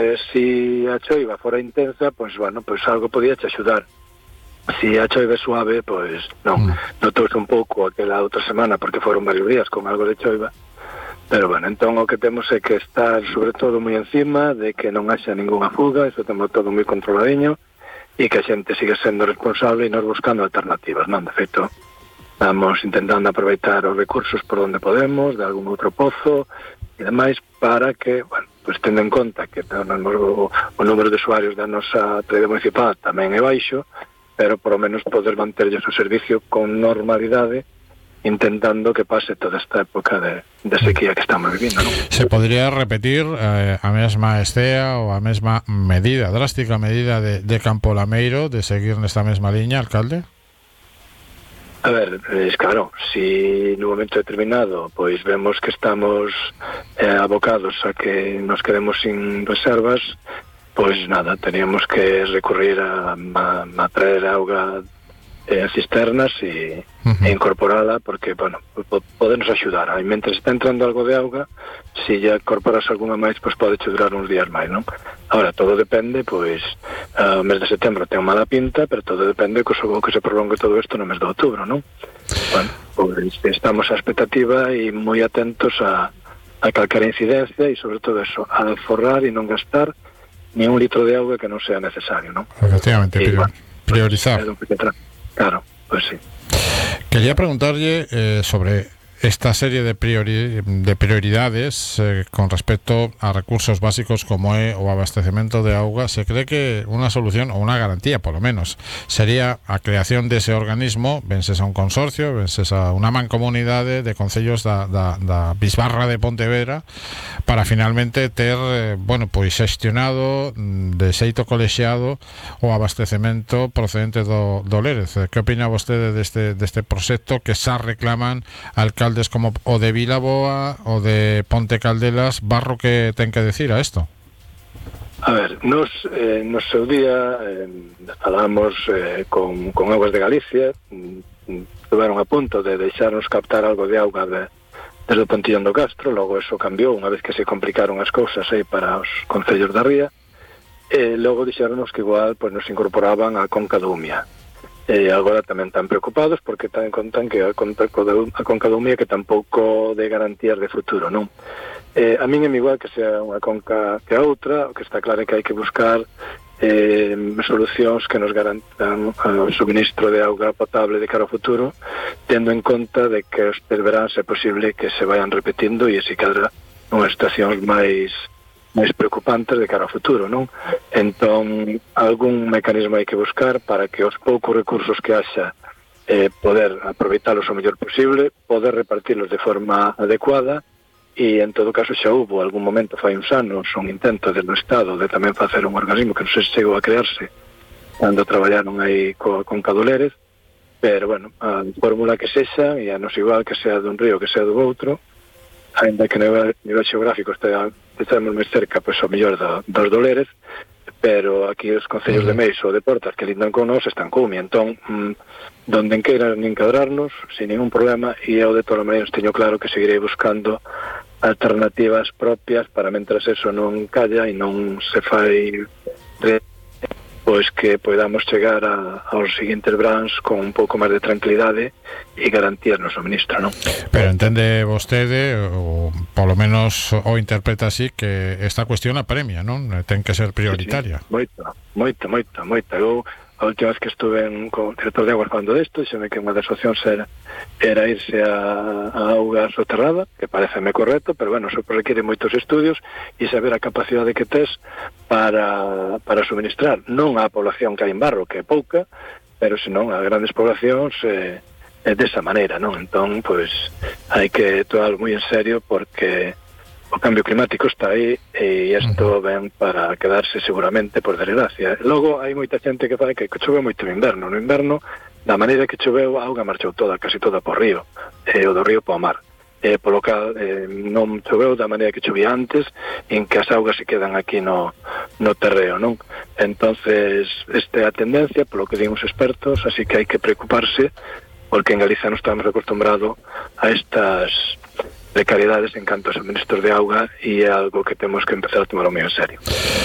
si a choiva fora intensa, pois, bueno, pois algo podía te axudar. Si a choiva é suave, pois non. Notouse un pouco aquela outra semana, porque foron varios días con algo de choiva. Pero, bueno, entón o que temos é que estar, sobre todo, moi encima de que non haxa ningunha fuga, iso temos todo moi controladiño, e que a xente siga sendo responsable e nos buscando alternativas, non? De feito, estamos intentando aproveitar os recursos por onde podemos, de algún outro pozo e demais, para que, bueno, pues tendo en conta que o número de usuarios da nosa rede municipal tamén é baixo, pero por lo menos poder manterlles o servicio con normalidade, intentando que pase toda esta época de sequía que estamos vivindo, non? Se podría repetir a mesma estea ou a mesma medida, drástica medida de Campo Lameiro, de seguir nesta mesma liña, alcalde? A ver, claro, si no momento determinado pois vemos que estamos abocados a que nos quedemos sin reservas, pois nada, teníamos que recurrir a traer auga en cisternas e incorporala, porque, bueno, podenos axudar. Aí, mentre está entrando algo de auga, se ya incorporas alguna máis, pois pode durar uns días máis, non? Ahora, todo depende, pois, o mes de setembro ten mala pinta, pero todo depende que se prolongue todo isto no mes de outubro, non? Bueno, pois estamos á expectativa e moi atentos a calquera incidencia e, sobre todo, eso, a forrar e non gastar ni un litro de auga que non sea necesario, non? Efectivamente, priorizar. Claro, pues sí. Quería preguntarle sobre esta serie de prioridades con respecto a recursos básicos como é o abastecemento de auga. Se cree que unha solución ou unha garantía, polo menos, sería a creación dese organismo, venses a un consorcio, venses a unha mancomunidade de concellos da Bisbarra de Pontevedra, para finalmente ter, bueno, pois xestionado de xeito colexiado o abastecemento procedente do Lérez. Que opina vostede deste proxecto que xa reclaman alcaldes como o de Vilaboa, o de Ponte Caldelas? Barro, que ten que decir a isto? A ver, nos seu día falamos con Augas de Galicia, estuveron a punto de deixarnos captar algo de auga desde o Pontillón do Castro. Logo eso cambiou unha vez que se complicaron as cousas aí para os concellos da ría, e logo dixéronos que igual pues, nos incorporaban a Conca do Umia. Agora tamén están preocupados porque contan que a Conca do Umia que tampouco de garantías de futuro, non? A min é igual que sea unha conca que a outra, o que está claro é que hai que buscar solucións que nos garantan o suministro de auga potable de cara ao futuro, tendo en conta de que estes veráns é posible que se vayan repetindo e se cadra unhas situacións máis preocupantes de cara ao futuro, non? Entón, algún mecanismo hai que buscar para que os poucos recursos que haxa poder aproveitalos o mellor posible, poder repartilos de forma adecuada, e en todo caso xa hubo algún momento fai uns anos un intento do Estado de tamén facer un organismo que non sei se chegou a crearse cando traballaron aí con Cadolérez, pero bueno, a fórmula que sexa, e a nos igual que sea dun río que sea do outro, ainda que no nivel xeográfico estamos máis cerca, pois o mellor dos Dolérez, pero aquí os concellos de Meis ou de Portas que lindan con nós están con Umia, entón donde queiran encadrarnos sin ningún problema, e eu de todas maneiras teño claro que seguirei buscando alternativas propias para mentras eso non calla e non se fai pois que podamos chegar aos seguintes veráns con un pouco máis de tranquilidade e garantías no suministro, non? Pero entende vostede, ou polo menos o interpreta así, que esta cuestión apremia, non? Ten que ser prioritaria. Sí, moita. Eu, a última vez que estuve con o director de Aguas falando desto, dixeme que unha das opcións era irse a auga soterrada, que pareceme correcto, pero bueno, eso requiere moitos estudios e saber a capacidade que tes para suministrar non a población que hai en Barro, que é pouca, pero senón a grandes poblacións desa maneira, non? Entón, pois, hai que tomar moi en serio porque o cambio climático está aí e isto ven para quedarse seguramente, por desgracia. Logo, hai moita xente que fala que chove moito no inverno. No inverno, da maneira que choveu, a auga marchou casi toda por río, o do río po mar. Polo cal non choveu da maneira que chovía antes, en que as augas se quedan aquí no terreo, non? Entonces, esta é a tendencia, polo que din os expertos, así que hai que preocuparse, porque en Galicia non estamos acostumbrados a estas precariedades en canto a suministros de auga, e é algo que temos que empezar a tomar moi en serio.